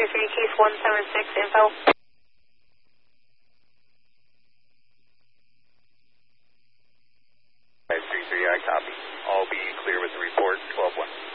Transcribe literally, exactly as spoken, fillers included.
two three Chief one seven six, info. five three three, I copy. All be clear with the report, twelve one.